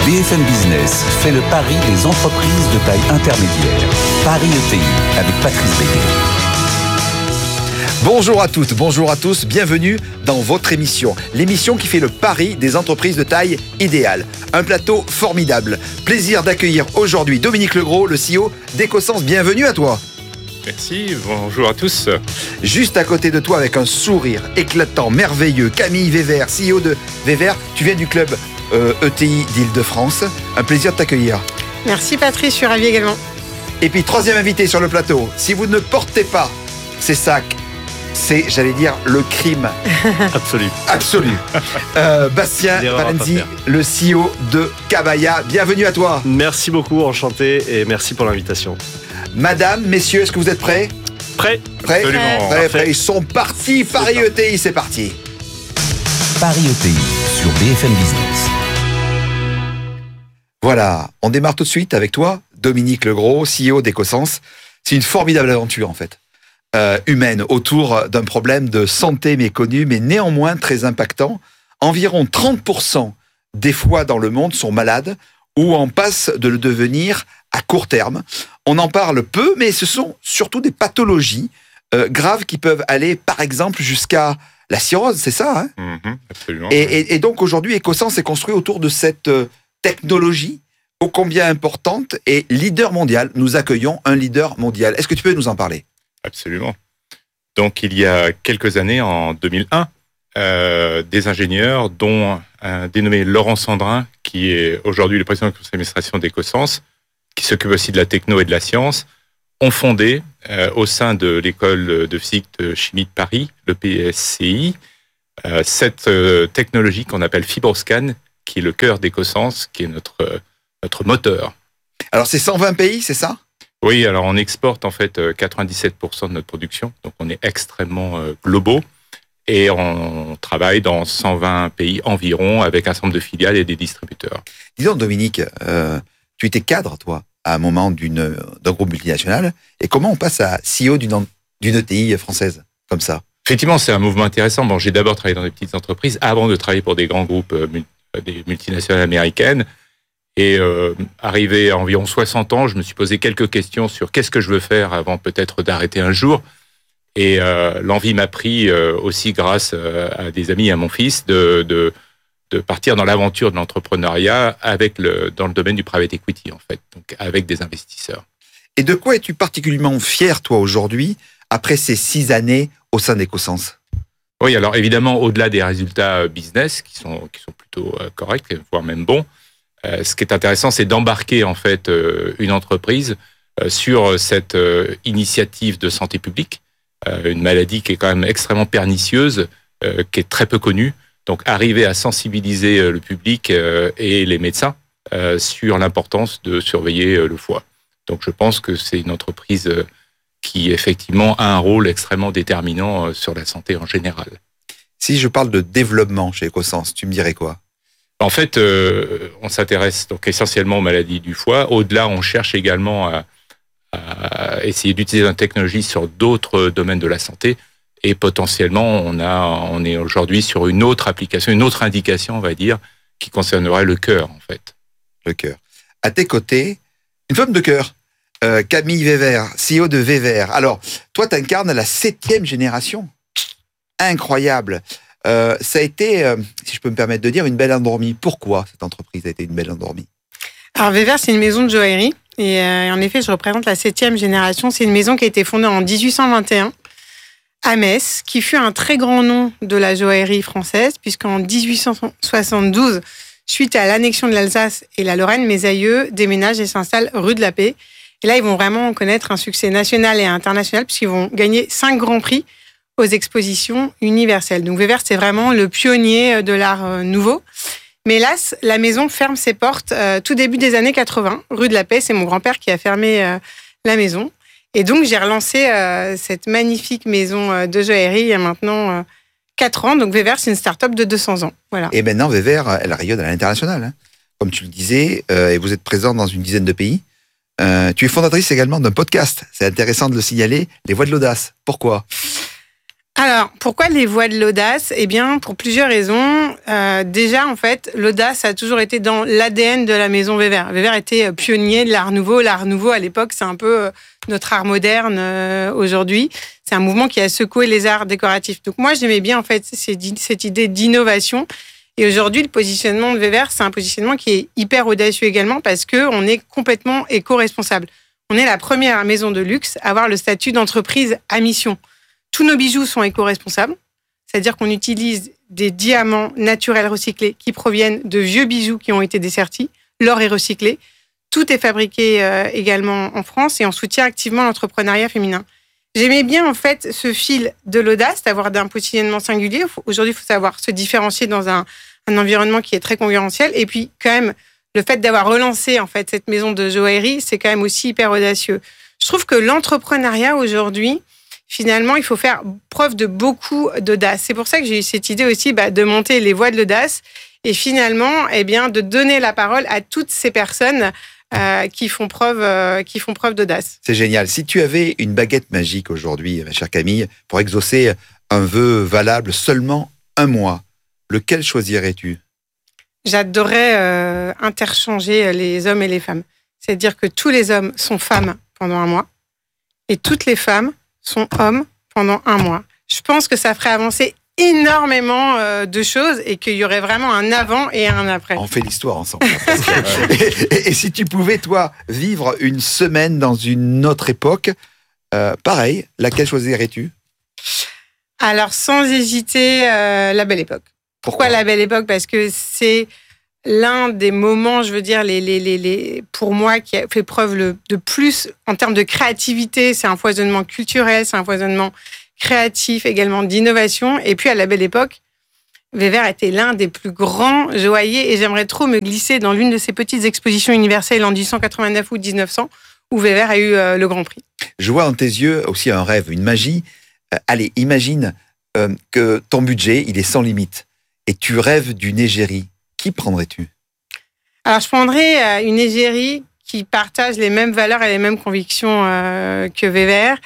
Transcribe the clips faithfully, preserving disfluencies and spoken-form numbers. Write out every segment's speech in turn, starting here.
B F M Business fait le pari des entreprises de taille intermédiaire. Paris E T I avec Patrice Béguet. Bonjour à toutes, bonjour à tous, bienvenue dans votre émission. L'émission qui fait le pari des entreprises de taille idéale. Un plateau formidable. Plaisir d'accueillir aujourd'hui Dominique Legros, le C E O d'Ecosens. Bienvenue à toi. Merci, bonjour à tous. Juste à côté de toi, avec un sourire éclatant, merveilleux, Camille Wever, C E O de Wever. Tu viens du club euh, E T I d'Île-de-France. Un plaisir de t'accueillir. Merci Patrice, je suis ravi également. Et puis, troisième invité sur le plateau. Si vous ne portez pas ces sacs, c'est, j'allais dire, le crime. Absolu. Absolu. Euh, Bastien Valenzi, le C E O de Cabaya. Bienvenue à toi. Merci beaucoup, enchanté et merci pour l'invitation. Madame, messieurs, est-ce que vous êtes prêts ? Prêt ? Prêts ? Absolument. Prêts, prêts. Ils sont partis. Paris E T I, c'est parti. Paris E T I sur B F M Business. Voilà, on démarre tout de suite avec toi, Dominique Legros, C E O d'Ecosens. C'est une formidable aventure en fait, euh, humaine, autour d'un problème de santé méconnu, mais néanmoins très impactant. Environ trente pour cent des foies dans le monde sont malades ou en passent de le devenir à court terme. On en parle peu, mais ce sont surtout des pathologies euh, graves qui peuvent aller, par exemple, jusqu'à la cirrhose, c'est ça hein Mmh, absolument. et, et, et donc aujourd'hui, Ecosens est construit autour de cette euh, technologie ô combien importante et leader mondial. Nous accueillons un leader mondial. Est-ce que tu peux nous en parler ? Absolument. Donc, il y a quelques années, en deux mille un, euh, des ingénieurs, dont un dénommé Laurent Sandrin, qui est aujourd'hui le président du conseil d'administration d'Ecosens, qui s'occupe aussi de la techno et de la science, ont fondé, euh, au sein de l'école de physique de chimie de Paris, le P S C I, euh, cette euh, technologie qu'on appelle FibroScan, qui est le cœur d'Ecosens, qui est notre, euh, notre moteur. Alors c'est cent vingt pays, c'est ça ? Oui, alors on exporte en fait quatre-vingt-dix-sept pour cent de notre production, donc on est extrêmement euh, globaux et on travaille dans cent vingt pays environ avec un certain nombre de filiales et des distributeurs. Dis donc Dominique, euh, tu étais cadre toi à un moment d'une, d'un groupe multinational et comment on passe à C E O d'une, d'une E T I française comme ça ? Effectivement, c'est un mouvement intéressant. Bon, j'ai d'abord travaillé dans des petites entreprises avant de travailler pour des grands groupes, euh, des multinationales américaines. Et euh, arrivé à environ soixante ans, je me suis posé quelques questions sur qu'est-ce que je veux faire avant peut-être d'arrêter un jour. Et euh, l'envie m'a pris euh, aussi grâce euh, à des amis et à mon fils de, de, de partir dans l'aventure de l'entrepreneuriat avec le, dans le domaine du private equity, en fait, donc avec des investisseurs. Et de quoi es-tu particulièrement fier, toi, aujourd'hui, après ces six années au sein d'Ecosens ? Oui, alors évidemment, au-delà des résultats business, qui sont, qui sont plutôt euh, corrects, voire même bons, euh, ce qui est intéressant, c'est d'embarquer en fait euh, une entreprise euh, sur cette euh, initiative de santé publique, euh, une maladie qui est quand même extrêmement pernicieuse, euh, qui est très peu connue. Donc, arriver à sensibiliser euh, le public euh, et les médecins euh, sur l'importance de surveiller euh, le foie. Donc, je pense que c'est une entreprise euh, qui, effectivement, a un rôle extrêmement déterminant euh, sur la santé en général. Si je parle de développement chez Ecosens, tu me dirais quoi ? En fait, euh, on s'intéresse donc essentiellement aux maladies du foie. Au-delà, on cherche également à, à essayer d'utiliser la technologie sur d'autres domaines de la santé. Et potentiellement, on a, on est aujourd'hui sur une autre application, une autre indication, on va dire, qui concernerait le cœur, en fait. Le cœur. À tes côtés, une femme de cœur, euh, Camille Wever, C E O de Wever. Alors, toi, tu incarnes la septième génération. Incroyable. Euh, ça a été, euh, si je peux me permettre de dire, une belle endormie. Pourquoi cette entreprise a été une belle endormie ? Alors Wever, c'est une maison de joaillerie. Et euh, en effet, je représente la septième génération. C'est une maison qui a été fondée en dix-huit cent vingt et un à Metz, qui fut un très grand nom de la joaillerie française, puisqu'en dix-huit cent soixante-douze, suite à l'annexion de l'Alsace et la Lorraine, mes aïeux déménagent et s'installent rue de la Paix. Et là, ils vont vraiment connaître un succès national et international, puisqu'ils vont gagner cinq grands prix aux expositions universelles. Donc Wever, c'est vraiment le pionnier de l'art nouveau. Mais hélas, la maison ferme ses portes euh, tout début des années quatre-vingts, rue de la Paix. C'est mon grand-père qui a fermé euh, la maison. Et donc, j'ai relancé euh, cette magnifique maison euh, de joaillerie il y a maintenant euh, quatre ans. Donc, Wever, c'est une start-up de deux cents ans. Voilà. Et maintenant, Wever, elle rayonne à l'international. Hein. Comme tu le disais, euh, et vous êtes présent dans une dizaine de pays. Euh, tu es fondatrice également d'un podcast. C'est intéressant de le signaler, Les Voix de l'Audace. Pourquoi ? Alors, pourquoi les voies de l'audace ? Eh bien, pour plusieurs raisons. Euh, déjà, en fait, l'audace a toujours été dans l'A D N de la maison Weber. Weber était pionnier de l'art nouveau. L'art nouveau, à l'époque, c'est un peu notre art moderne euh, aujourd'hui. C'est un mouvement qui a secoué les arts décoratifs. Donc moi, j'aimais bien, en fait, cette idée d'innovation. Et aujourd'hui, le positionnement de Weber, c'est un positionnement qui est hyper audacieux également parce qu'on est complètement éco-responsable. On est la première maison de luxe à avoir le statut d'entreprise à mission. Tous nos bijoux sont éco-responsables, c'est-à-dire qu'on utilise des diamants naturels recyclés qui proviennent de vieux bijoux qui ont été dessertis. L'or est recyclé. Tout est fabriqué euh, également en France et on soutient activement l'entrepreneuriat féminin. J'aimais bien en fait ce fil de l'audace, d'avoir un positionnement singulier. Aujourd'hui, il faut savoir se différencier dans un, un environnement qui est très concurrentiel. Et puis quand même, le fait d'avoir relancé en fait cette maison de joaillerie, c'est quand même aussi hyper audacieux. Je trouve que l'entrepreneuriat aujourd'hui, finalement, il faut faire preuve de beaucoup d'audace. C'est pour ça que j'ai eu cette idée aussi bah, de monter les voies de l'audace et finalement, eh bien, de donner la parole à toutes ces personnes euh, qui font preuve, euh, qui font preuve d'audace. C'est génial. Si tu avais une baguette magique aujourd'hui, ma chère Camille, pour exaucer un vœu valable seulement un mois, lequel choisirais-tu ? J'adorerais euh, interchanger les hommes et les femmes. C'est-à-dire que tous les hommes sont femmes pendant un mois et toutes les femmes sont hommes pendant un mois. Je pense que ça ferait avancer énormément euh, de choses et qu'il y aurait vraiment un avant et un après. On fait l'histoire ensemble. et, et, et si tu pouvais, toi, vivre une semaine dans une autre époque, euh, pareil, laquelle choisirais-tu ? Alors, sans hésiter, euh, la Belle Époque. Pourquoi, Pourquoi la Belle Époque ? Parce que c'est l'un des moments, je veux dire, les, les, les, les, pour moi, qui a fait preuve le, de plus en termes de créativité. C'est un foisonnement culturel, c'est un foisonnement créatif, également d'innovation. Et puis, à la Belle Époque, Weber était l'un des plus grands joailliers et j'aimerais trop me glisser dans l'une de ces petites expositions universelles en dix-huit cent quatre-vingt-neuf ou dix-neuf cents où Weber a eu euh, le Grand Prix. Je vois dans tes yeux aussi un rêve, une magie. Euh, allez, imagine euh, que ton budget, il est sans limite et tu rêves d'une égérie. Qui prendrais-tu ? Alors, je prendrais une égérie qui partage les mêmes valeurs et les mêmes convictions euh, que Weber.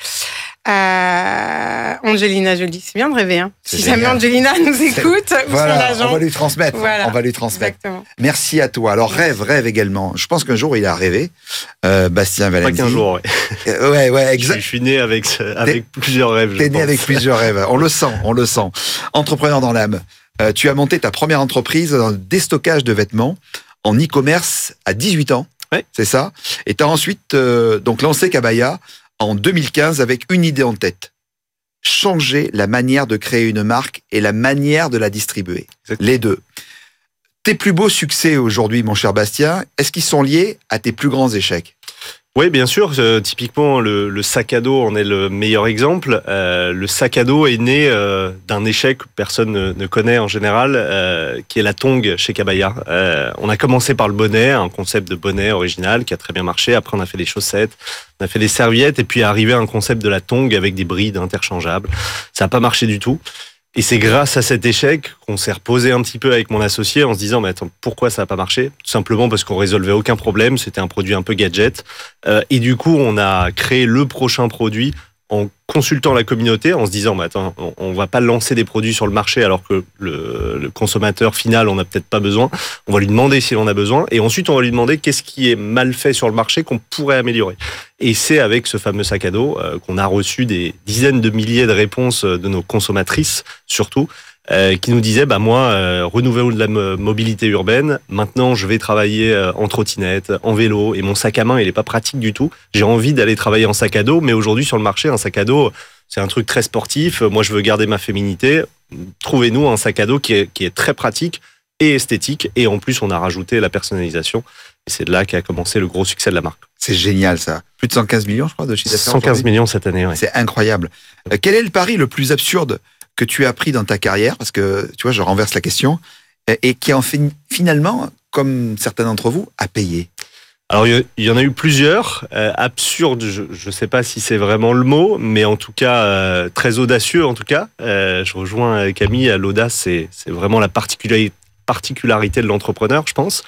Euh, Angelina Jolie, c'est bien de rêver. Hein. Si génial. Jamais Angelina nous écoute, ou voilà, son agent. On va lui transmettre. Voilà. On va lui transmettre. Exactement. Merci à toi. Alors, rêve, rêve également. Je pense qu'un jour, il a rêvé. Euh, Bastien Valenzi. Pas qu'un jour, ouais. Euh, ouais, ouais, exact. Je suis né avec, avec plusieurs rêves. T'es je né pense. avec plusieurs rêves. On le sent, on le sent. Entrepreneur dans l'âme. Euh, tu as monté ta première entreprise dans le déstockage de vêtements en e-commerce à dix-huit ans. Ouais. C'est ça. Et tu as ensuite euh, donc lancé Kabaya en deux mille quinze avec une idée en tête. Changer la manière de créer une marque et la manière de la distribuer. Exactement. Les deux. Tes plus beaux succès aujourd'hui, mon cher Bastien, est-ce qu'ils sont liés à tes plus grands échecs ? Oui, bien sûr. Euh, typiquement, le, le sac à dos en est le meilleur exemple. Euh, le sac à dos est né euh, d'un échec que personne ne, ne connaît en général, euh, qui est la tongue chez Kabaya. Euh, on a commencé par le bonnet, un concept de bonnet original qui a très bien marché. Après, on a fait les chaussettes, on a fait les serviettes, et puis est arrivé un concept de la tongue avec des brides interchangeables. Ça n'a pas marché du tout. Et c'est grâce à cet échec qu'on s'est reposé un petit peu avec mon associé en se disant, mais attends, pourquoi ça n'a pas marché ? Tout simplement parce qu'on résolvait aucun problème, c'était un produit un peu gadget. Euh, et du coup, on a créé le prochain produit en consultant la communauté, en se disant, mais attends, on ne va pas lancer des produits sur le marché alors que le, le consommateur final, on n'a peut-être pas besoin. On va lui demander si on a besoin. Et ensuite, on va lui demander qu'est-ce qui est mal fait sur le marché qu'on pourrait améliorer. Et c'est avec ce fameux sac à dos euh, qu'on a reçu des dizaines de milliers de réponses de nos consommatrices, surtout, euh, qui nous disaient, bah moi, euh, renouvelons de la mobilité urbaine. Maintenant, je vais travailler euh, en trottinette, en vélo, et mon sac à main, il est pas pratique du tout. J'ai envie d'aller travailler en sac à dos, mais aujourd'hui, sur le marché, un sac à dos, c'est un truc très sportif. Moi, je veux garder ma féminité. Trouvez-nous un sac à dos qui est, qui est très pratique et esthétique. Et en plus, on a rajouté la personnalisation. Et c'est de là qu'a commencé le gros succès de la marque. C'est génial, ça. Plus de cent quinze millions, je crois, de chiffre d'affaires. cent quinze millions cette année, oui. C'est incroyable. Euh, quel est le pari le plus absurde que tu as pris dans ta carrière ? Parce que, tu vois, je renverse la question. Et qui en fait, finalement, comme certains d'entre vous, a payé. Alors, il y en a eu plusieurs. Euh, absurdes, je ne sais pas si c'est vraiment le mot, mais en tout cas, euh, très audacieux, en tout cas. Euh, je rejoins Camille, l'audace, c'est, c'est vraiment la particularité, particularité de l'entrepreneur, je pense.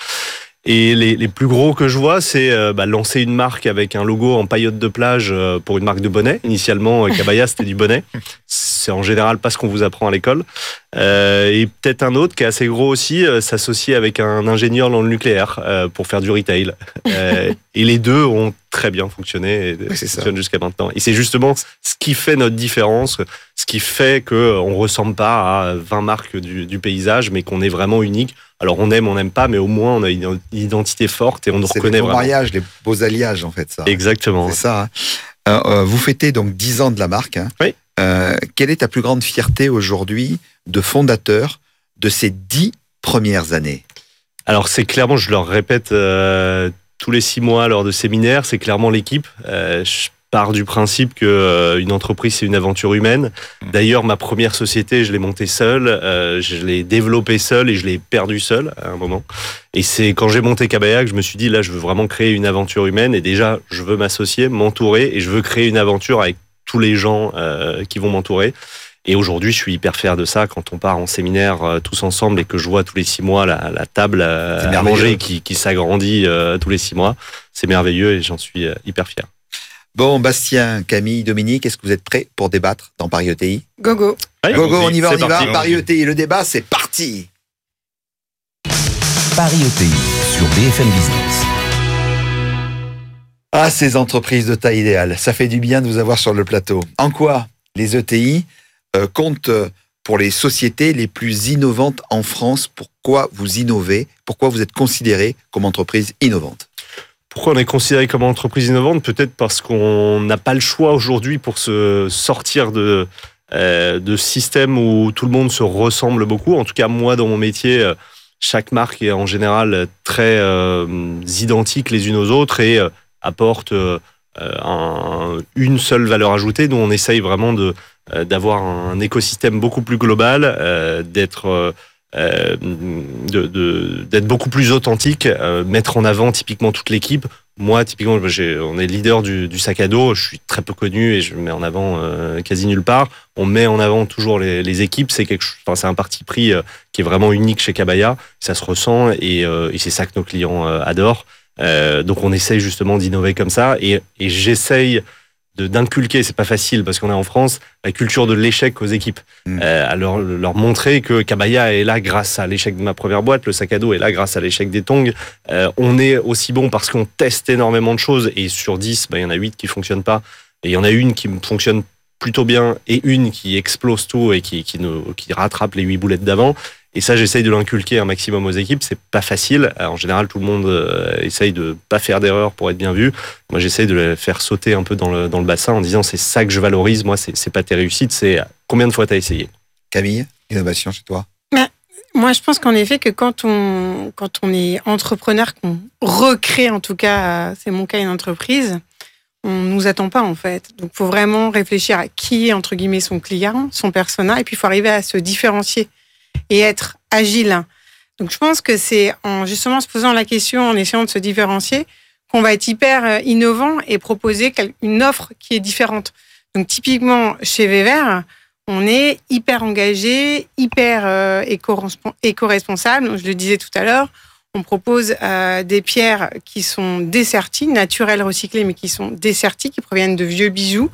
Et les, les plus gros que je vois, c'est euh, bah, lancer une marque avec un logo en paillote de plage euh, pour une marque de bonnet. Initialement, Kabaya, c'était du bonnet. c'est en général pas ce qu'on vous apprend à l'école. Euh, et peut-être un autre qui est assez gros aussi, euh, s'associer avec un ingénieur dans le nucléaire euh, pour faire du retail. Euh, et les deux ont très bien fonctionné et Oui, c'est fonctionnent jusqu'à maintenant. Et c'est justement ce qui fait notre différence, ce qui fait qu'on ne ressemble pas à vingt marques du, du paysage, mais qu'on est vraiment unique. Alors on aime, on n'aime pas, mais au moins on a une identité forte et on nous C'est reconnaît les beaux vraiment. mariages, les beaux alliages, en fait, ça. Exactement. C'est ça. Hein. Euh, euh, vous fêtez donc dix ans de la marque. Hein. Oui. Euh, quelle est ta plus grande fierté aujourd'hui de fondateur de ces dix premières années? Alors c'est clairement, je leur répète euh, tous les six mois lors de séminaires, c'est clairement l'équipe. Euh, je pars du principe que euh, une entreprise c'est une aventure humaine. D'ailleurs, ma première société, je l'ai montée seule, euh, je l'ai développée seule et je l'ai perdue seule à un moment. Et c'est quand j'ai monté Cabaya que je me suis dit là, je veux vraiment créer une aventure humaine et déjà, je veux m'associer, m'entourer et je veux créer une aventure avec tous les gens euh, qui vont m'entourer. Et aujourd'hui, je suis hyper fier de ça quand on part en séminaire euh, tous ensemble et que je vois tous les six mois la, la table euh, à manger qui, qui s'agrandit euh, tous les six mois. C'est merveilleux et j'en suis euh, hyper fier. Bon, Bastien, Camille, Dominique, est-ce que vous êtes prêts pour débattre dans Paris E T I? Go, go. Ouais, Go, go, on y va, on y va. parti. Paris E T I, le débat, c'est parti. Paris E T I sur B F M Business. Ah, ces entreprises de taille idéale, ça fait du bien de vous avoir sur le plateau. En quoi les E T I euh, comptent pour les sociétés les plus innovantes en France? Pourquoi vous innovez? Pourquoi vous êtes considéré comme entreprise innovante? Pourquoi on est considéré comme entreprise innovante? Peut-être parce qu'on n'a pas le choix aujourd'hui pour se sortir de, euh, de systèmes où tout le monde se ressemble beaucoup. En tout cas, moi, dans mon métier, chaque marque est en général très euh, identique les unes aux autres et euh, apporte euh, un, une seule valeur ajoutée. Nous, on essaye vraiment de, euh, d'avoir un écosystème beaucoup plus global, euh, d'être... Euh, Euh, de, de, d'être beaucoup plus authentique, euh, mettre en avant typiquement toute l'équipe. Moi, typiquement, j'ai, on est leader du, du sac à dos, je suis très peu connu et je me mets en avant euh, quasi nulle part. On met en avant toujours les, les équipes, c'est, quelque chose, enfin, c'est un parti pris euh, qui est vraiment unique chez Cabaya, ça se ressent et, euh, et c'est ça que nos clients euh, adorent. Euh, donc on essaye justement d'innover comme ça et, et j'essaye de, d'inculquer, c'est pas facile parce qu'on est en France, la culture de l'échec aux équipes. Mmh. Euh, à leur, leur montrer que Cabaya est là grâce à l'échec de ma première boîte, le sac à dos est là grâce à l'échec des tongs. Euh, on est aussi bon parce qu'on teste énormément de choses et sur dix, bah, il y en a huit qui fonctionnent pas. Et il y en a une qui fonctionne plutôt bien et une qui explose tout et qui, qui, nous, qui rattrape les huit boulettes d'avant. Et ça, j'essaye de l'inculquer un maximum aux équipes. C'est pas facile. En général, tout le monde euh, essaye de pas faire d'erreurs pour être bien vu. Moi, j'essaye de les faire sauter un peu dans le, dans le bassin en disant c'est ça que je valorise. Moi, c'est, c'est pas tes réussites, c'est combien de fois t'as essayé. Camille, innovation chez toi? Ben, moi, je pense qu'en effet, que quand on, quand on est entrepreneur, qu'on recrée, en tout cas, c'est mon cas, une entreprise, on nous attend pas, en fait. Donc, il faut vraiment réfléchir à qui est, entre guillemets, son client, son persona, et puis il faut arriver à se différencier et être agile. Donc, je pense que c'est en justement se posant la question, en essayant de se différencier, qu'on va être hyper innovant et proposer une offre qui est différente. Donc, typiquement, chez Vever, on est hyper engagé, hyper euh, éco-responsable. Je le disais tout à l'heure, on propose euh, des pierres qui sont desserties, naturelles, recyclées, mais qui sont desserties, qui proviennent de vieux bijoux,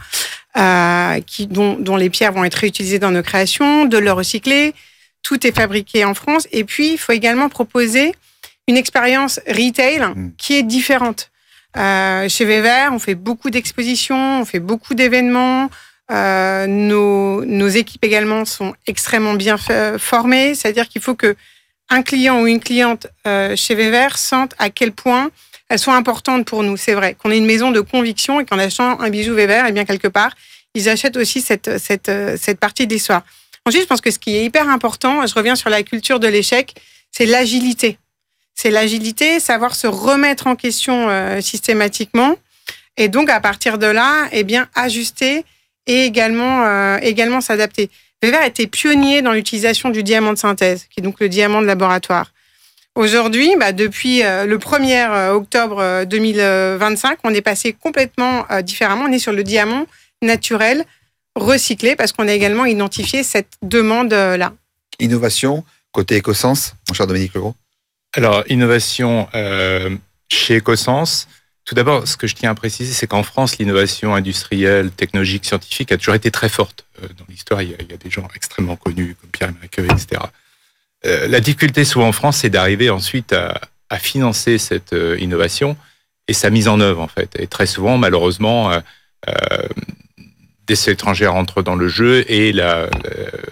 euh, qui, dont, dont les pierres vont être réutilisées dans nos créations, de l'or recyclé. Tout est fabriqué en France. Et puis, il faut également proposer une expérience retail qui est différente. Euh, chez Vever, on fait beaucoup d'expositions, on fait beaucoup d'événements. Euh, nos, nos équipes également sont extrêmement bien f- formées. C'est-à-dire qu'il faut que un client ou une cliente euh, chez Vever sente à quel point elles sont importantes pour nous. C'est vrai qu'on est une maison de conviction et qu'en achetant un bijou Vever, eh bien quelque part, ils achètent aussi cette, cette, cette partie de l'histoire. Ensuite, je pense que ce qui est hyper important, je reviens sur la culture de l'échec, c'est l'agilité. C'est l'agilité, savoir se remettre en question euh, systématiquement. Et donc, à partir de là, eh bien, ajuster et également, euh, également s'adapter. Vever était pionnier dans l'utilisation du diamant de synthèse, qui est donc le diamant de laboratoire. Aujourd'hui, bah, depuis euh, le premier octobre deux mille vingt-cinq, on est passé complètement euh, différemment. On est sur le diamant naturel, recyclé, parce qu'on a également identifié cette demande-là. Innovation, côté Ecosens, mon cher Dominique Legros? Alors, innovation euh, chez Ecosens, Tout d'abord, ce que je tiens à préciser, c'est qu'en France, l'innovation industrielle, technologique, scientifique a toujours été très forte. Dans l'histoire, il y a, il y a des gens extrêmement connus, comme Pierre-Emmanuel Curie, et cetera. Euh, la difficulté souvent en France, c'est d'arriver ensuite à, à financer cette euh, innovation et sa mise en œuvre, en fait. Et très souvent, malheureusement, euh, euh, des étrangers rentrent dans le jeu et la, la,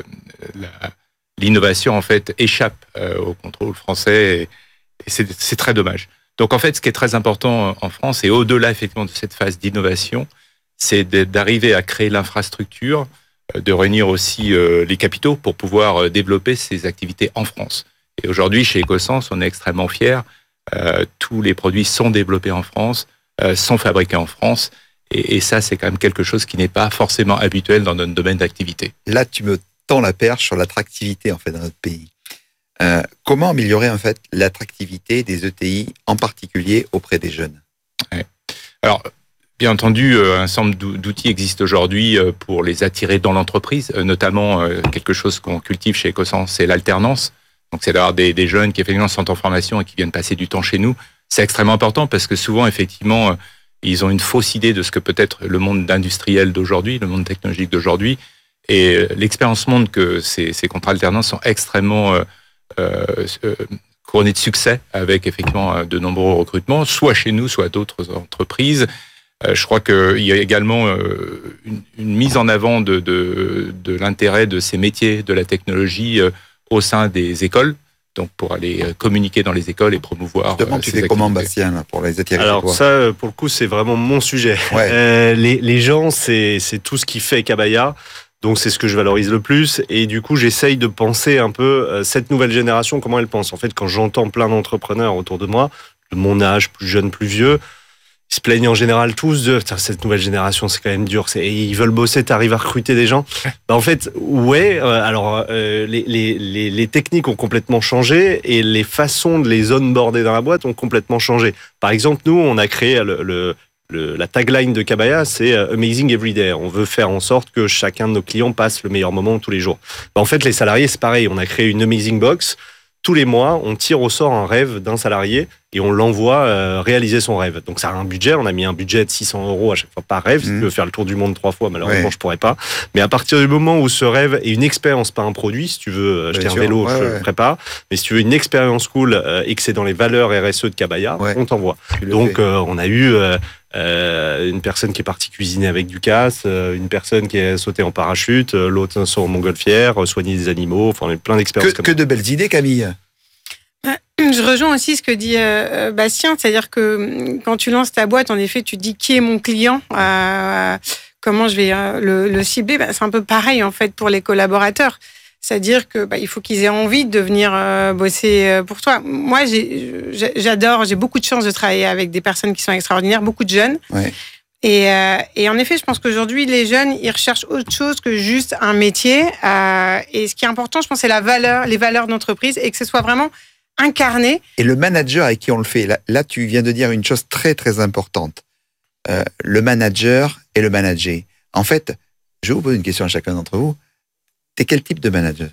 la, l'innovation, en fait, échappe euh, au contrôle français. Et, et c'est, c'est très dommage. Donc, en fait, ce qui est très important en France, et au-delà, effectivement, de cette phase d'innovation, c'est d'arriver à créer l'infrastructure, de réunir aussi euh, les capitaux pour pouvoir euh, développer ces activités en France. Et aujourd'hui, chez Ecosens, on est extrêmement fiers. Euh, tous les produits sont développés en France, euh, sont fabriqués en France. Et, et ça, c'est quand même quelque chose qui n'est pas forcément habituel dans notre domaine d'activité. Là, tu me tends la perche sur l'attractivité, en fait, dans notre pays. Euh, comment améliorer, en fait, l'attractivité des E T I, en particulier auprès des jeunes? Ouais. Alors, bien entendu, un ensemble d'outils existent aujourd'hui pour les attirer dans l'entreprise, notamment quelque chose qu'on cultive chez Ecosens, c'est l'alternance. Donc, c'est d'avoir des, des jeunes qui effectivement sont en formation et qui viennent passer du temps chez nous. C'est extrêmement important parce que souvent, effectivement, ils ont une fausse idée de ce que peut être le monde industriel d'aujourd'hui, le monde technologique d'aujourd'hui. Et l'expérience montre que ces, ces contrats alternance sont extrêmement euh, euh, couronnés de succès avec effectivement de nombreux recrutements, soit chez nous, soit d'autres entreprises. Euh, je crois qu'il y a également euh, une, une mise en avant de, de, de l'intérêt de ces métiers de la technologie euh, au sein des écoles, donc pour aller communiquer dans les écoles et promouvoir. Justement, euh, tu fais comment, Bastien, là, pour les attirer? Alors ça, pour le coup, c'est vraiment mon sujet. Ouais. Euh, les, les gens, c'est, c'est tout ce qui fait Kabaya. Donc c'est ce que je valorise le plus. Et du coup, j'essaye de penser un peu euh, cette nouvelle génération, comment elle pense. En fait, quand j'entends plein d'entrepreneurs autour de moi, de mon âge, plus jeune, plus vieux, ils se plaignent en général tous de cette nouvelle génération, c'est quand même dur. C'est, ils veulent bosser, t'arrives à recruter des gens. Bah, en fait, ouais. Euh, alors, euh, les, les, les, les techniques ont complètement changé et les façons de les onboarder dans la boîte ont complètement changé. Par exemple, nous, on a créé le, le, le la tagline de Kabaya, c'est Amazing Every Day. On veut faire en sorte que chacun de nos clients passe le meilleur moment tous les jours. Bah, en fait, les salariés, c'est pareil. On a créé une Amazing Box. Tous les mois, on tire au sort un rêve d'un salarié et on l'envoie euh, réaliser son rêve. Donc ça a un budget, on a mis un budget de six cents euros à chaque fois par rêve. Mmh. Si tu veux faire le tour du monde trois fois, malheureusement, ouais. je pourrais pas. Mais à partir du moment où ce rêve est une expérience, pas un produit, si tu veux acheter un vélo, ouais, je ouais. le ferai pas. Mais si tu veux une expérience cool euh, et que c'est dans les valeurs R S E de Kabaya, ouais. on t'envoie. Donc euh, on a eu euh, euh, une personne qui est partie cuisiner avec du casse, euh, une personne qui est sautée en parachute, euh, l'autre sur en montgolfière, euh, soigner des animaux. Enfin, on a eu plein d'expériences. Que, comme que ça. de belles idées, Camille. Je rejoins aussi ce que dit euh, Bastien, c'est-à-dire que quand tu lances ta boîte, en effet, tu te dis qui est mon client, euh, comment je vais euh, le, le cibler. Bah, c'est un peu pareil en fait pour les collaborateurs, c'est-à-dire que bah, il faut qu'ils aient envie de venir euh, bosser pour toi. Moi, j'ai, j'adore, j'ai beaucoup de chance de travailler avec des personnes qui sont extraordinaires, beaucoup de jeunes. Ouais. Et, euh, et en effet, je pense qu'aujourd'hui, les jeunes, ils recherchent autre chose que juste un métier. Euh, et ce qui est important, je pense, c'est la valeur, les valeurs d'entreprise et que ce soit vraiment incarné. Et le manager avec qui on le fait, là, là tu viens de dire une chose très très importante. Euh, le manager et le manager. En fait, je vais vous poser une question à chacun d'entre vous. T'es quel type de manager?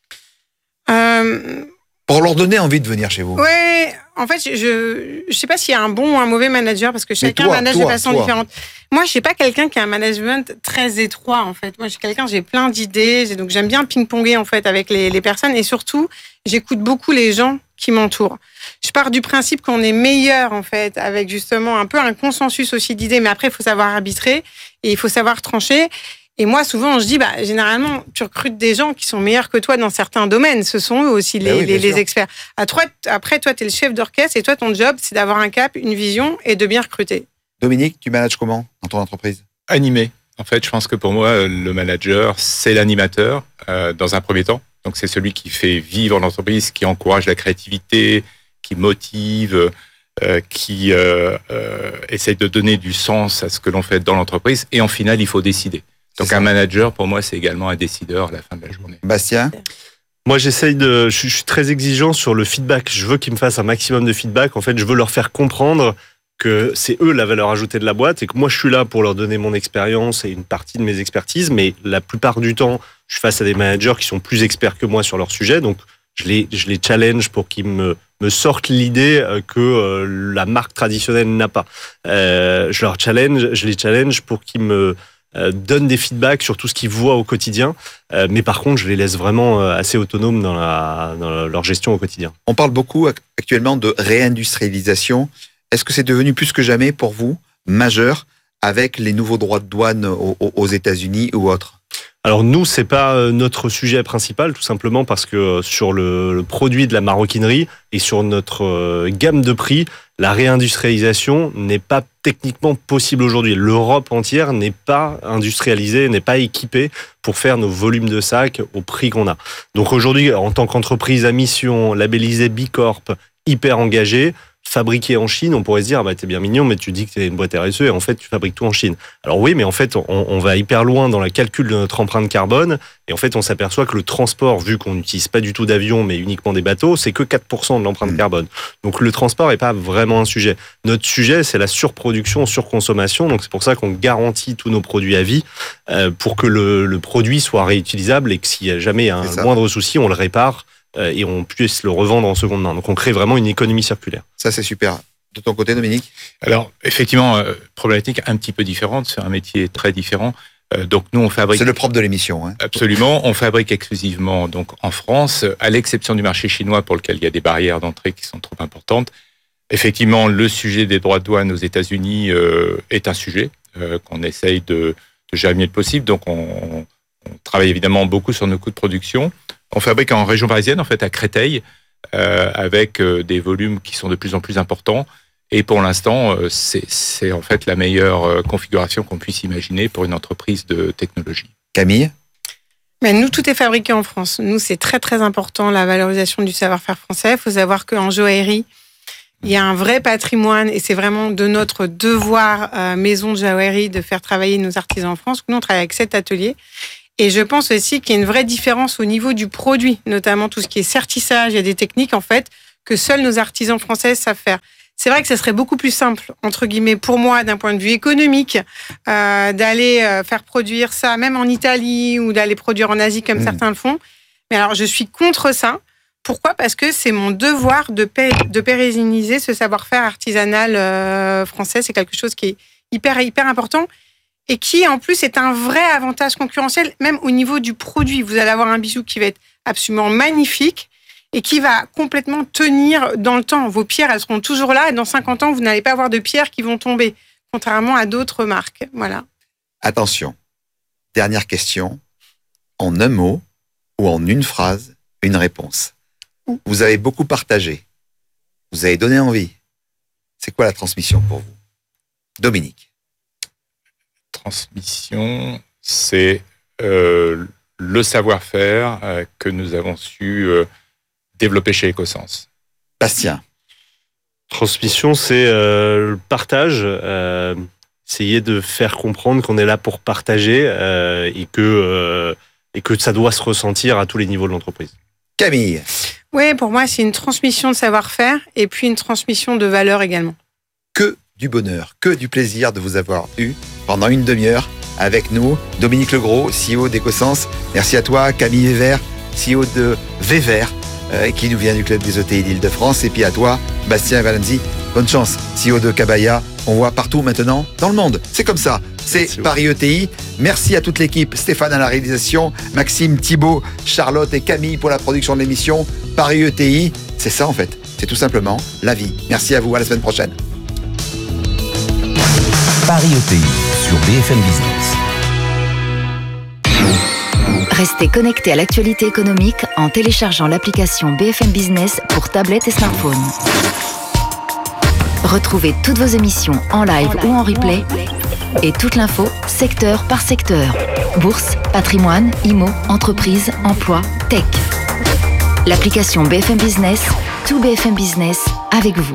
euh... Pour leur donner envie de venir chez vous. Oui, en fait, je ne sais pas s'il y a un bon ou un mauvais manager parce que chacun toi, manage toi, de façon toi. différente. Moi, je ne suis pas quelqu'un qui a un management très étroit, en fait. Moi, je suis quelqu'un, j'ai plein d'idées, j'ai, donc j'aime bien ping-ponger, en fait, avec les, les personnes et surtout, j'écoute beaucoup les gens qui m'entourent. Je pars du principe qu'on est meilleur, en fait, avec justement un peu un consensus aussi d'idées, mais après, il faut savoir arbitrer et il faut savoir trancher. Et moi, souvent, je dis, bah, généralement, tu recrutes des gens qui sont meilleurs que toi dans certains domaines. Ce sont eux aussi les, oui, les, les sûr. experts. À toi, après, toi, tu es le chef d'orchestre et toi, ton job, c'est d'avoir un cap, une vision et de bien recruter. Dominique, tu manages comment dans ton entreprise? Animé. En fait, je pense que pour moi, le manager, c'est l'animateur euh, dans un premier temps. Donc, c'est celui qui fait vivre l'entreprise, qui encourage la créativité, qui motive, euh, qui euh, euh, essaie de donner du sens à ce que l'on fait dans l'entreprise. Et en final, il faut décider. Donc, un manager, pour moi, c'est également un décideur à la fin de la journée. Bastien? Moi, j'essaye de, je suis très exigeant sur le feedback. Je veux qu'ils me fassent un maximum de feedback. En fait, je veux leur faire comprendre que c'est eux la valeur ajoutée de la boîte et que moi, je suis là pour leur donner mon expérience et une partie de mes expertises. Mais la plupart du temps, je suis face à des managers qui sont plus experts que moi sur leur sujet. Donc, je les, je les challenge pour qu'ils me, me sortent l'idée que euh, la marque traditionnelle n'a pas. Euh, je leur challenge, je les challenge pour qu'ils me euh, donnent des feedbacks sur tout ce qu'ils voient au quotidien. Euh, mais par contre, je les laisse vraiment assez autonomes dans, la, dans leur gestion au quotidien. On parle beaucoup actuellement de réindustrialisation. Est-ce que c'est devenu plus que jamais pour vous majeur avec les nouveaux droits de douane aux, aux États-Unis ou autres? Alors nous, c'est pas notre sujet principal, tout simplement parce que sur le, le produit de la maroquinerie et sur notre gamme de prix, la réindustrialisation n'est pas techniquement possible aujourd'hui. L'Europe entière n'est pas industrialisée, n'est pas équipée pour faire nos volumes de sacs au prix qu'on a. Donc aujourd'hui, en tant qu'entreprise à mission, labellisée B Corp, hyper engagée, fabriqué en Chine, on pourrait se dire, ah bah, t'es bien mignon, mais tu dis que t'es une boîte R S E et en fait, tu fabriques tout en Chine. Alors oui, mais en fait, on, on va hyper loin dans le calcul de notre empreinte carbone et en fait, on s'aperçoit que le transport, vu qu'on n'utilise pas du tout d'avions, mais uniquement des bateaux, c'est que quatre pour cent de l'empreinte mmh. carbone. Donc le transport n'est pas vraiment un sujet. Notre sujet, c'est la surproduction, surconsommation. Donc c'est pour ça qu'on garantit tous nos produits à vie euh, pour que le, le produit soit réutilisable et que s'il y a jamais un moindre souci, on le répare et on puisse le revendre en seconde main. Donc on crée vraiment une économie circulaire. Ça c'est super. De ton côté, Dominique? Alors effectivement, euh, problématique un petit peu différente, c'est un métier très différent. Euh, donc nous on fabrique... C'est le propre de l'émission. Hein. Absolument, on fabrique exclusivement donc en France, à l'exception du marché chinois pour lequel il y a des barrières d'entrée qui sont trop importantes. Effectivement, le sujet des droits de douane aux États-Unis euh, est un sujet euh, qu'on essaye de, de gérer le mieux possible. Donc on, on travaille évidemment beaucoup sur nos coûts de production. On fabrique en région parisienne, en fait, à Créteil, euh, avec euh, des volumes qui sont de plus en plus importants. Et pour l'instant, euh, c'est, c'est en fait la meilleure euh, configuration qu'on puisse imaginer pour une entreprise de technologie. Camille? Mais nous, tout est fabriqué en France. Nous, c'est très, très important, la valorisation du savoir-faire français. Il faut savoir qu'en joaillerie, il y a un vrai patrimoine et c'est vraiment de notre devoir, euh, maison de joaillerie, de faire travailler nos artisans en France. Nous, on travaille avec sept ateliers. Et je pense aussi qu'il y a une vraie différence au niveau du produit, notamment tout ce qui est sertissage. Il y a des techniques, en fait, que seuls nos artisans français savent faire. C'est vrai que ça serait beaucoup plus simple, entre guillemets, pour moi, d'un point de vue économique, euh, d'aller euh, faire produire ça, même en Italie, ou d'aller produire en Asie, comme mmh. certains le font. Mais alors, je suis contre ça. Pourquoi ? Parce que c'est mon devoir de, pé- de pérenniser ce savoir-faire artisanal euh, français. C'est quelque chose qui est hyper, hyper important. Et qui, en plus, est un vrai avantage concurrentiel, même au niveau du produit. Vous allez avoir un bijou qui va être absolument magnifique et qui va complètement tenir dans le temps. Vos pierres, elles seront toujours là et dans cinquante ans, vous n'allez pas avoir de pierres qui vont tomber, contrairement à d'autres marques. Voilà. Attention, dernière question. En un mot ou en une phrase, une réponse. Vous avez beaucoup partagé. Vous avez donné envie. C'est quoi la transmission pour vous? Dominique? Transmission, c'est euh, le savoir-faire euh, que nous avons su euh, développer chez Ecosens. Bastien? Transmission, c'est euh, le partage, euh, essayer de faire comprendre qu'on est là pour partager euh, et, que, euh, et que ça doit se ressentir à tous les niveaux de l'entreprise. Camille? Oui, pour moi, c'est une transmission de savoir-faire et puis une transmission de valeur également. Que du bonheur, que du plaisir de vous avoir eu pendant une demi-heure avec nous. Dominique Legros, C E O d'Ecosens. Merci à toi, Camille Wever, C E O de Wever, euh, qui nous vient du Club des E T I d'Île-de-France. Et puis à toi, Bastien Valenzi. Bonne chance, C E O de Cabaya. On voit partout maintenant dans le monde. C'est comme ça. C'est Merci Paris E T I. Merci à toute l'équipe. Stéphane à la réalisation, Maxime, Thibault, Charlotte et Camille pour la production de l'émission. Paris E T I, c'est ça en fait. C'est tout simplement la vie. Merci à vous. À la semaine prochaine. Paris E T I sur B F M Business. Restez connectés à l'actualité économique en téléchargeant l'application B F M Business pour tablette et smartphone. Retrouvez toutes vos émissions en live, en live ou en replay et toute l'info secteur par secteur. Bourse, patrimoine, immo, entreprise, emploi, tech. L'application B F M Business, tout B F M Business avec vous.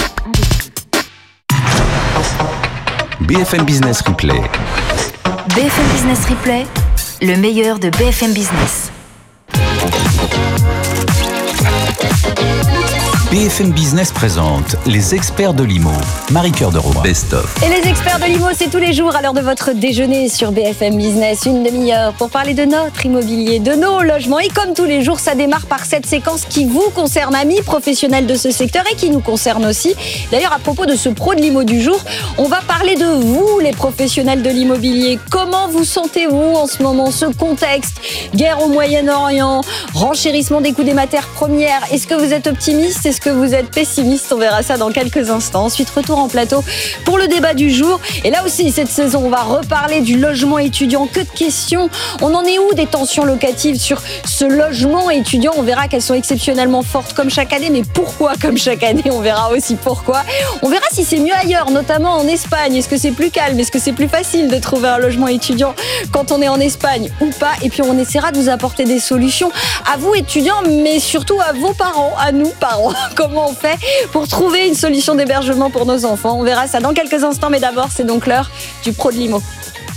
B F M Business Replay. B F M Business Replay, le meilleur de B F M Business. B B F M Business présente les experts de l'I M O. Marie-Cœur de Roy. Best of. Et les experts de l'I M O, c'est tous les jours à l'heure de votre déjeuner sur B F M Business. Une demi-heure pour parler de notre immobilier, de nos logements. Et comme tous les jours, ça démarre par cette séquence qui vous concerne, amis professionnels de ce secteur et qui nous concerne aussi. D'ailleurs, à propos de ce pro de l'I M O du jour, on va parler de vous, les professionnels de l'immobilier. Comment vous sentez-vous en ce moment, ce contexte? Guerre au Moyen-Orient, renchérissement des coûts des matières premières. Est-ce que vous êtes optimiste? Est-ce que vous êtes pessimiste? On verra ça dans quelques instants. Ensuite, retour en plateau pour le débat du jour. Et là aussi, cette saison, on va reparler du logement étudiant. Que de questions. On en est où des tensions locatives sur ce logement étudiant? On verra qu'elles sont exceptionnellement fortes comme chaque année. Mais pourquoi comme chaque année? On verra aussi pourquoi. On verra si c'est mieux ailleurs, notamment en Espagne. Est-ce que c'est plus calme? Est-ce que c'est plus facile de trouver un logement étudiant quand on est en Espagne ou pas? Et puis, on essaiera de vous apporter des solutions à vous, étudiants, mais surtout à vos parents, à nous, parents. Comment on fait pour trouver une solution d'hébergement pour nos enfants? On verra ça dans quelques instants, mais d'abord, c'est donc l'heure du pro de l'I M O.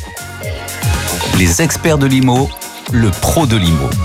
Les experts de l'I M O, le pro de l'I M O.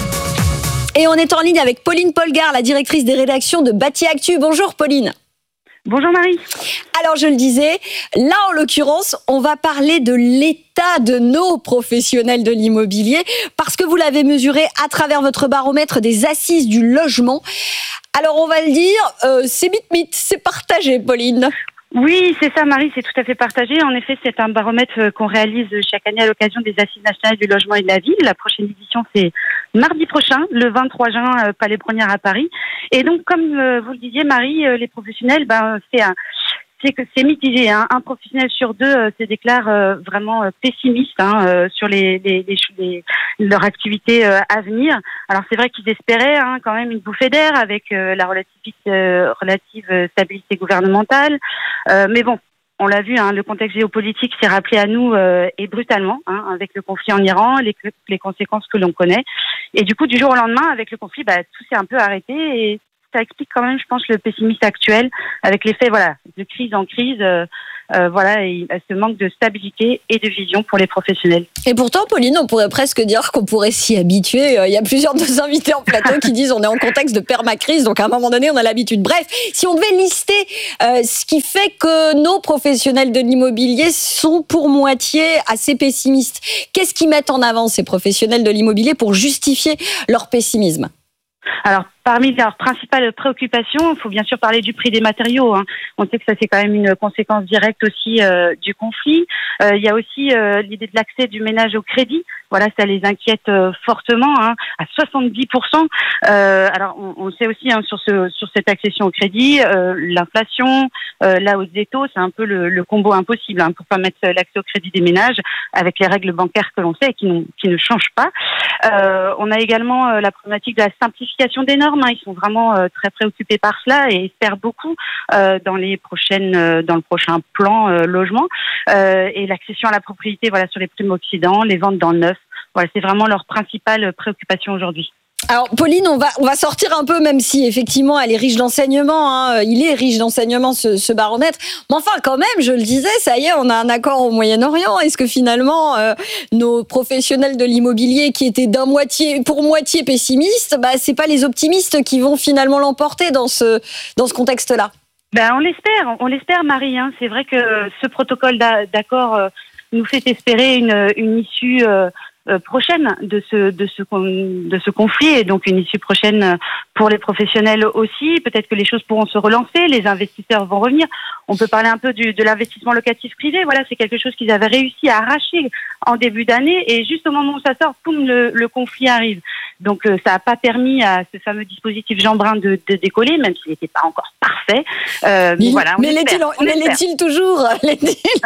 Et on est en ligne avec Pauline Polgar, la directrice des rédactions de Bâti Actu. Bonjour Pauline. Bonjour Marie. Alors je le disais, là en l'occurrence, on va parler de l'état de nos professionnels de l'immobilier parce que vous l'avez mesuré à travers votre baromètre des assises du logement. Alors on va le dire, euh, c'est mythe-mythe, c'est partagé Pauline. Oui, c'est ça Marie, c'est tout à fait partagé. En effet, c'est un baromètre qu'on réalise chaque année à l'occasion des Assises nationales du logement et de la ville. La prochaine édition, c'est mardi prochain, le vingt-trois juin, Palais Brongniart à Paris. Et donc, comme vous le disiez Marie, les professionnels, ben, c'est un... c'est que c'est mitigé. Hein. Un professionnel sur deux euh, se déclare euh, vraiment euh, pessimiste hein, euh, sur les, les, les, les, leur activité euh, à venir. Alors c'est vrai qu'ils espéraient hein, quand même une bouffée d'air avec euh, la relative, euh, relative stabilité gouvernementale. Euh, mais bon, on l'a vu, hein, le contexte géopolitique s'est rappelé à nous euh, et brutalement hein, avec le conflit en Iran, les, les conséquences que l'on connaît. Et du coup, du jour au lendemain, avec le conflit, bah, tout s'est un peu arrêté et ça explique quand même, je pense, le pessimisme actuel avec l'effet, voilà, de crise en crise, euh, euh, voilà, et ce manque de stabilité et de vision pour les professionnels. Et pourtant, Pauline, on pourrait presque dire qu'on pourrait s'y habituer. Il y a plusieurs de nos invités en plateau qui disent on est en contexte de permacrise, donc à un moment donné, on a l'habitude. Bref, si on devait lister euh, ce qui fait que nos professionnels de l'immobilier sont pour moitié assez pessimistes, qu'est-ce qu'ils mettent en avant, ces professionnels de l'immobilier, pour justifier leur pessimisme? Alors, parmi leurs principales préoccupations, il faut bien sûr parler du prix des matériaux. Hein. On sait que ça, c'est quand même une conséquence directe aussi euh, du conflit. Euh, il y a aussi euh, l'idée de l'accès du ménage au crédit. Voilà, ça les inquiète euh, fortement, hein, à soixante-dix pour cent. Euh, alors, on, on sait aussi hein, sur, ce, sur cette accession au crédit, euh, l'inflation, euh, la hausse des taux, c'est un peu le, le combo impossible hein, pour permettre l'accès au crédit des ménages avec les règles bancaires que l'on sait et qui, qui ne changent pas. Euh, on a également euh, la problématique de la simplification des normes. Hein. Ils sont vraiment euh, très préoccupés par cela et espèrent beaucoup euh, dans les prochaines, euh, dans le prochain plan euh, logement euh, et l'accession à la propriété. Voilà, sur les primo-accédants, les ventes dans le neuf. Voilà, c'est vraiment leur principale préoccupation aujourd'hui. Alors Pauline, on va on va sortir un peu, même si effectivement elle est riche d'enseignements, hein, il est riche d'enseignements ce, ce baromètre. Mais enfin quand même, je le disais, ça y est, on a un accord au Moyen-Orient. Est-ce que finalement euh, nos professionnels de l'immobilier qui étaient d'un moitié pour moitié pessimistes, bah c'est pas les optimistes qui vont finalement l'emporter dans ce dans ce contexte-là? Ben on l'espère, on l'espère Marie. Hein. C'est vrai que ce protocole d'accord euh, nous fait espérer une une issue. Euh, Euh, prochaine de ce de ce de ce conflit et donc une issue prochaine pour les professionnels aussi. Peut-être que les choses pourront se relancer, les investisseurs vont revenir. On peut parler un peu du, de l'investissement locatif privé. Voilà, c'est quelque chose qu'ils avaient réussi à arracher en début d'année et juste au moment où ça sort, poum, le, le conflit arrive. Donc euh, ça n'a pas permis à ce fameux dispositif Jean Brun de, de décoller, même s'il n'était pas encore parfait. Euh, mais, mais voilà, on mais l'est-il, on mais l'est-il toujours l'est-il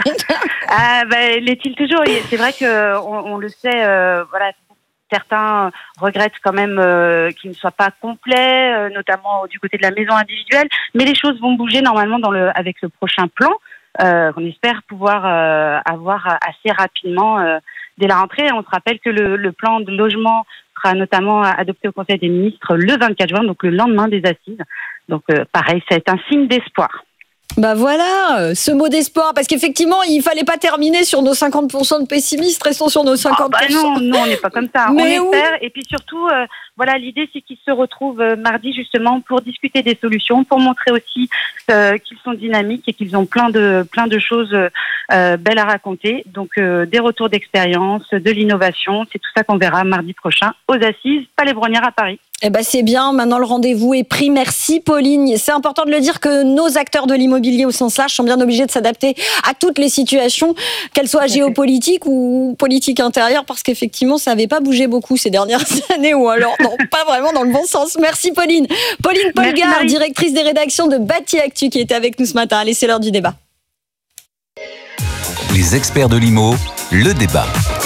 Ah ben l'est-il toujours. C'est vrai que on, on le sait. Euh, voilà, certains regrettent quand même euh, qu'il ne soit pas complet, euh, notamment du côté de la maison individuelle. Mais les choses vont bouger normalement dans le, avec le prochain plan. Euh, on espère pouvoir euh, avoir assez rapidement euh, dès la rentrée. On se rappelle que le, le plan de logement sera notamment adopté au Conseil des ministres le vingt-quatre juin, donc le lendemain des assises. Donc euh, pareil, c'est un signe d'espoir. Bah voilà, ce mot d'espoir, parce qu'effectivement, il fallait pas terminer sur nos cinquante pour cent de pessimistes, restons sur nos cinquante pour cent. Ah bah non, non, on n'est pas comme ça. Mais on espère, et puis surtout, euh, voilà, l'idée c'est qu'ils se retrouvent euh, mardi justement pour discuter des solutions, pour montrer aussi euh, qu'ils sont dynamiques et qu'ils ont plein de plein de choses euh, belles à raconter. Donc euh, des retours d'expérience, de l'innovation, c'est tout ça qu'on verra mardi prochain aux Assises Palais Brongniart à Paris. Eh ben c'est bien, maintenant le rendez-vous est pris. Merci Pauline. C'est important de le dire que nos acteurs de l'immobilier au sens large sont bien obligés de s'adapter à toutes les situations, qu'elles soient géopolitiques ou politiques intérieures, parce qu'effectivement ça n'avait pas bougé beaucoup ces dernières années, ou alors non, pas vraiment dans le bon sens. Merci Pauline. Pauline Polgar, directrice des rédactions de Bâti Actu, qui était avec nous ce matin. Allez, c'est l'heure du débat. Les experts de l'I M O, le débat.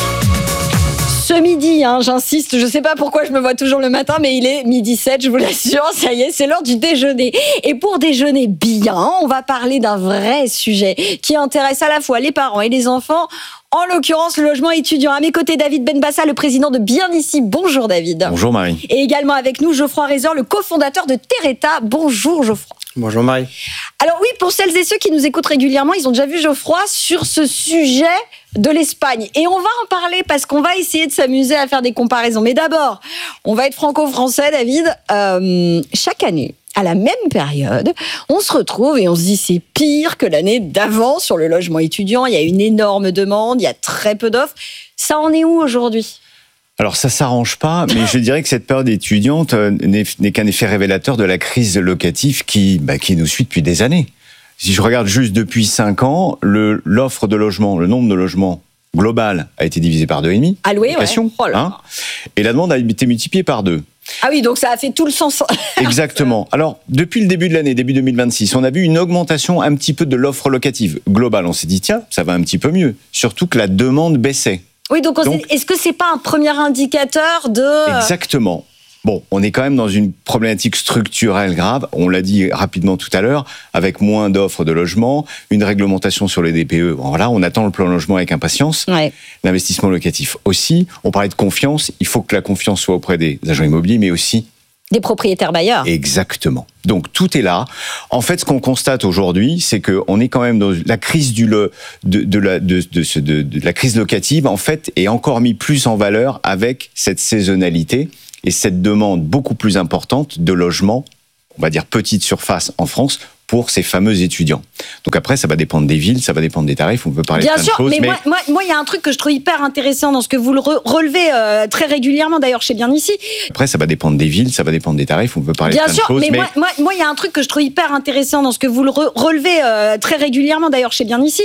Ce midi, hein, j'insiste, je ne sais pas pourquoi je me vois toujours le matin, mais il est midi sept, je vous l'assure, ça y est, c'est l'heure du déjeuner. Et pour déjeuner bien, on va parler d'un vrai sujet qui intéresse à la fois les parents et les enfants, en l'occurrence le logement étudiant. À mes côtés, David Benbassa, le président de Bien Ici. Bonjour David. Bonjour Marie. Et également avec nous, Geoffroy Rezer, le cofondateur de Terreta. Bonjour Geoffroy. Bonjour Marie. Alors oui, pour celles et ceux qui nous écoutent régulièrement, ils ont déjà vu Geoffroy sur ce sujet de l'Espagne. Et on va en parler parce qu'on va essayer de s'amuser à faire des comparaisons. Mais d'abord, on va être franco-français, David. Euh, chaque année, à la même période, on se retrouve et on se dit c'est pire que l'année d'avant sur le logement étudiant. Il y a une énorme demande, il y a très peu d'offres. Ça en est où aujourd'hui ? Alors ça s'arrange pas, mais je dirais que cette période étudiante n'est, n'est qu'un effet révélateur de la crise locative qui, bah, qui nous suit depuis des années. Si je regarde juste depuis cinq ans, le, l'offre de logements, le nombre de logements global a été divisé par deux et demi. Alloué, ouais. Oh là. Hein, et la demande a été multipliée par deux. Ah oui, donc ça a fait tout le sens. Exactement. Alors, depuis le début de l'année, début deux mille vingt-six, on a vu une augmentation un petit peu de l'offre locative globale. On s'est dit, tiens, ça va un petit peu mieux. Surtout que la demande baissait. Oui, donc, on donc est-ce que c'est pas un premier indicateur de... Exactement. Bon, on est quand même dans une problématique structurelle grave, on l'a dit rapidement tout à l'heure, avec moins d'offres de logement, une réglementation sur les D P E. Bon, voilà, on attend le plan logement avec impatience. Ouais. L'investissement locatif aussi. On parlait de confiance, il faut que la confiance soit auprès des agents immobiliers, mais aussi... des propriétaires bailleurs. Exactement. Donc tout est là. En fait, ce qu'on constate aujourd'hui, c'est qu'on est quand même dans la crise du le, de, de, la, de, de, de, de la crise locative, en fait, est encore mis plus en valeur avec cette saisonnalité et cette demande beaucoup plus importante de logements, on va dire petite surface en France, pour ces fameux étudiants. Donc après, ça va dépendre des villes, ça va dépendre des tarifs, on peut parler Bien de plein sûr, de choses. mais, mais moi, moi, moi, il y a un truc que je trouve hyper intéressant dans ce que vous le relevez euh, très régulièrement, d'ailleurs, chez Bien Ici. Après, ça va dépendre des villes, ça va dépendre des tarifs, on peut parler Bien de plein sûr, de choses. mais, mais moi, moi, moi, il y a un truc que je trouve hyper intéressant dans ce que vous le relevez euh, très régulièrement, d'ailleurs, chez Bien Ici.